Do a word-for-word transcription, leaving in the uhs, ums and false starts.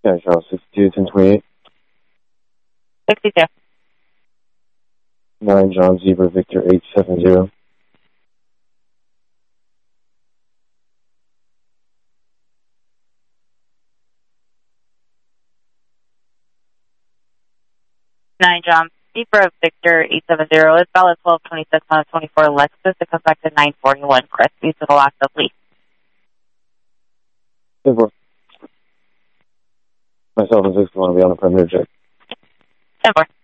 Yeah, Charles, sixty-two, ten twenty-eight. sixty-two. nine John Zebra Victor eight seven zero. nine John Zebra Victor eight seven zero. It's valid twelve twenty-six on a twenty-four Lexus. It comes back to nine forty-one Crestview to the last of lease. ten four. Myself and six want to be on the perimeter check. ten four.